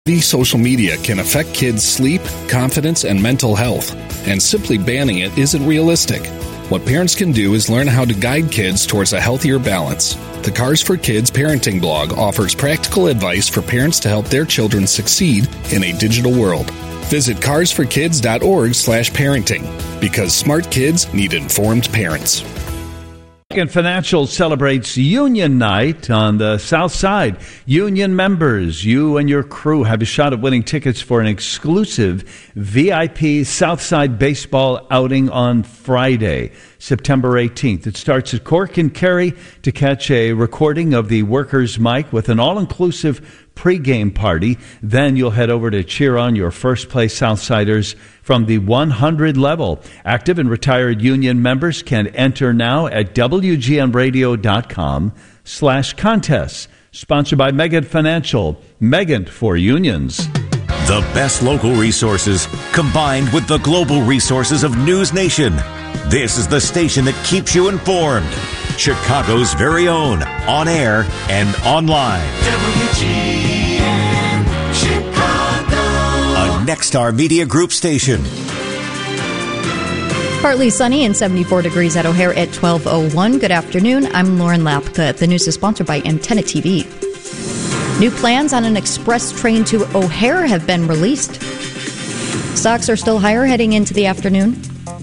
Social media can affect kids' sleep, confidence, and mental health, and simply banning it isn't realistic. What parents can do is learn how to guide kids towards a healthier balance. The Cars for Kids parenting blog offers practical advice for parents to help their children succeed in a digital world. Visit carsforkids.org/parenting, because smart kids need informed parents. Lincoln Financial celebrates Union Night on the South Side. Union members, you and your crew have a shot at winning tickets for an exclusive VIP Southside baseball outing on Friday, September 18th. It starts at Cork and Kerry to catch a recording of the Workers' Mic with an all-inclusive pregame party. Then you'll head over to cheer on your first-place Southsiders from the 100 level. Active and retired Union members can enter now at WGNradio.com/contests. Sponsored by Megant Financial. Megant for unions. The best local resources combined with the global resources of News Nation. This is the station that keeps you informed. Chicago's very own, on air and online. WGN Chicago. A Nexstar Media Group station. Partly sunny and 74 degrees at O'Hare at 12:01. Good afternoon. I'm Lauren Lapka. The news is sponsored by Antenna TV. New plans on an express train to O'Hare have been released. Stocks are still higher heading into the afternoon.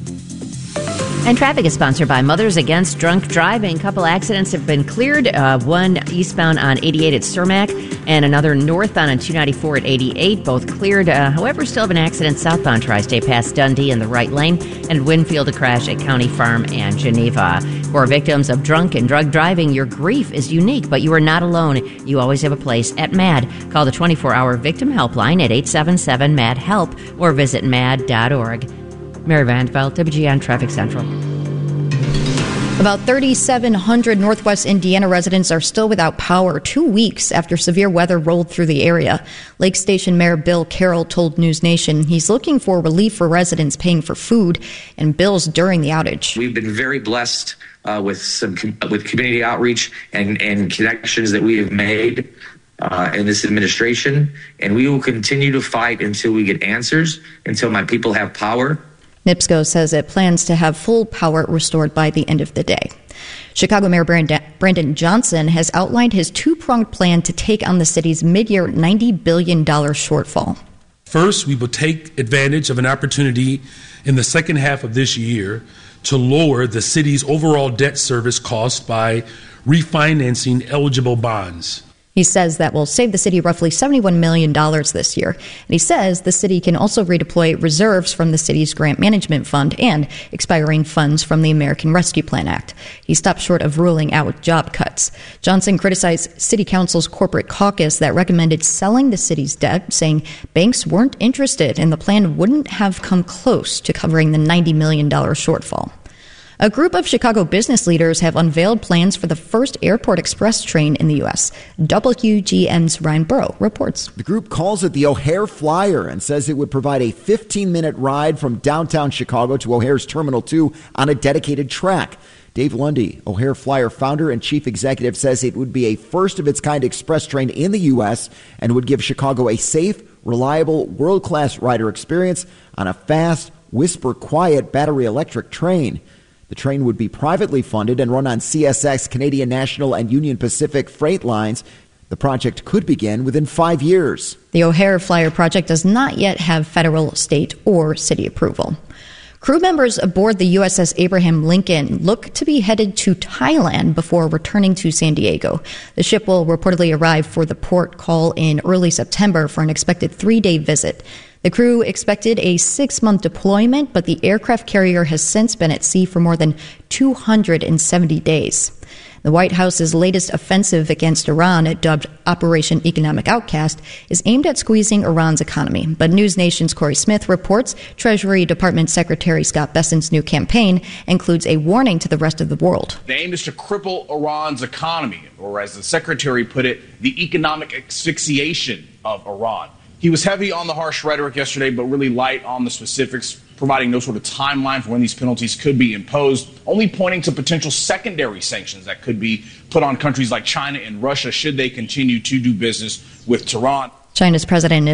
And traffic is sponsored by Mothers Against Drunk Driving. A couple accidents have been cleared. One eastbound on 88 at Cermak and another northbound on 294 at 88. Both cleared. However, still have an accident southbound Tri-State past Dundee in the right lane, and Winfield a crash at County Farm and Geneva. For victims of drunk and drug driving, your grief is unique, but you are not alone. You always have a place at MAD. Call the 24-hour victim helpline at 877-MAD-HELP or visit mad.org. Mary Vandeveld, WGN Traffic Central. About 3,700 Northwest Indiana residents are still without power 2 weeks after severe weather rolled through the area. Lake Station Mayor Bill Carroll told News Nation he's looking for relief for residents paying for food and bills during the outage. We've been very blessed with community outreach and connections that we have made in this administration, and we will continue to fight until we get answers, until my people have power. NIPSCO says it plans to have full power restored by the end of the day. Chicago Mayor Brandon Johnson has outlined his two-pronged plan to take on the city's mid-year $90 billion shortfall. First, we will take advantage of an opportunity in the second half of this year to lower the city's overall debt service cost by refinancing eligible bonds. He says that will save the city roughly $71 million this year. And he says the city can also redeploy reserves from the city's grant management fund and expiring funds from the American Rescue Plan Act. He stopped short of ruling out job cuts. Johnson criticized City Council's corporate caucus that recommended selling the city's debt, saying banks weren't interested and the plan wouldn't have come close to covering the $90 million shortfall. A group of Chicago business leaders have unveiled plans for the first airport express train in the U.S. WGN's Ryan Burrow reports. The group calls it the O'Hare Flyer and says it would provide a 15-minute ride from downtown Chicago to O'Hare's Terminal 2 on a dedicated track. Dave Lundy, O'Hare Flyer founder and chief executive, says it would be a first-of-its-kind express train in the U.S. and would give Chicago a safe, reliable, world-class rider experience on a fast, whisper-quiet battery-electric train. The train would be privately funded and run on CSX, Canadian National, and Union Pacific freight lines. The project could begin within 5 years. The O'Hare Flyer project does not yet have federal, state, or city approval. Crew members aboard the USS Abraham Lincoln look to be headed to Thailand before returning to San Diego. The ship will reportedly arrive for the port call in early September for an expected 3-day visit. The crew expected a 6-month deployment, but the aircraft carrier has since been at sea for more than 270 days. The White House's latest offensive against Iran, dubbed Operation Economic Outcast, is aimed at squeezing Iran's economy. But News Nation's Corey Smith reports Treasury Department Secretary Scott Bessent's new campaign includes a warning to the rest of the world. The aim is to cripple Iran's economy, or as the Secretary put it, the economic asphyxiation of Iran. He was heavy on the harsh rhetoric yesterday, but really light on the specifics, providing no sort of timeline for when these penalties could be imposed, only pointing to potential secondary sanctions that could be put on countries like China and Russia should they continue to do business with Tehran. China's president